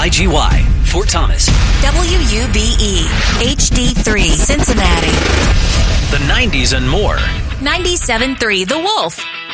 WYGY, Fort Thomas. WUBE, HD3, Cincinnati. The 90s and more. 97.3, The Wolf.